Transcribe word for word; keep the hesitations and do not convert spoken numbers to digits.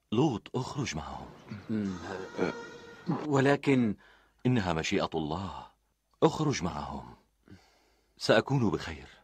لوط اخرج معهم. ولكن إنها مشيئة الله، اخرج معهم، سأكون بخير.